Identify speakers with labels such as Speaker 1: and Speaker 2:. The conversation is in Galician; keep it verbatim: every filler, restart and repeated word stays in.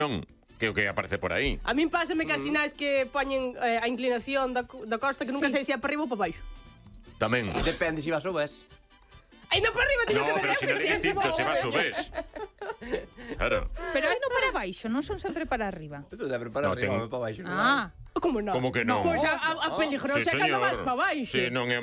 Speaker 1: Non, que o que aparece por aí.
Speaker 2: A min pásame que as sinais que poñen eh, a inclinación da, da costa que nunca
Speaker 3: Sí.
Speaker 2: sei se é para arriba ou para baixo.
Speaker 1: Tamén.
Speaker 4: Depende se vas ou ves.
Speaker 2: Ai, non para arriba, teño
Speaker 1: No,
Speaker 2: que ver
Speaker 1: pero
Speaker 2: eu,
Speaker 1: si non é
Speaker 2: que
Speaker 1: distinto, se vas ou ves. Claro.
Speaker 3: Pero hai no para baixo, non son sempre para arriba.
Speaker 4: Isto sempre para
Speaker 1: No,
Speaker 4: arriba,
Speaker 1: ten-
Speaker 4: para baixo.
Speaker 3: Ah.
Speaker 2: Como non?
Speaker 1: Como que non?
Speaker 2: Pois a, a, a peligrosa é cando vas para baixo.
Speaker 1: Si, non é